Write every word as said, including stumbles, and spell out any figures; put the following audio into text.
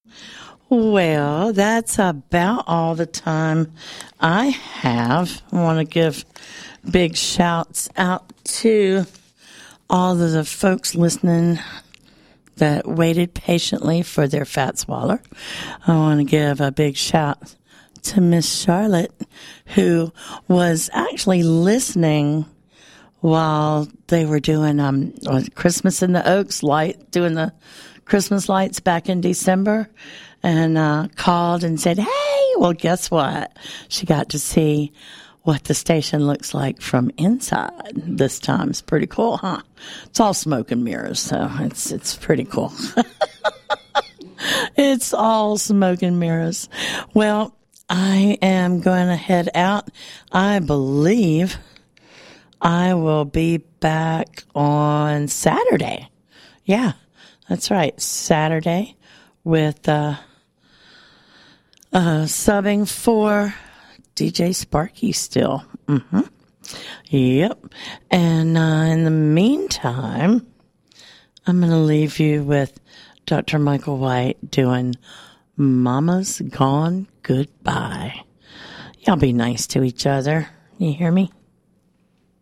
Well, that's about all the time I have. I want to give big shouts out to all of the folks listening that waited patiently for their fat swaller. I want to give a big shout to Miss Charlotte, who was actually listening while they were doing um Christmas in the Oaks light, doing the Christmas lights back in December, and uh, called and said, hey, well, guess what? She got to see what the station looks like from inside this time. It's pretty cool, huh? It's all smoke and mirrors, so it's it's pretty cool. It's all smoke and mirrors. Well, I am going to head out. I believe I will be back on Saturday. Yeah, that's right. Saturday with uh, uh, subbing for D J Sparky still. Mm-hmm. Yep. And uh, in the meantime, I'm going to leave you with Doctor Michael White doing Mama's Gone Goodbye. Y'all be nice to each other. You hear me?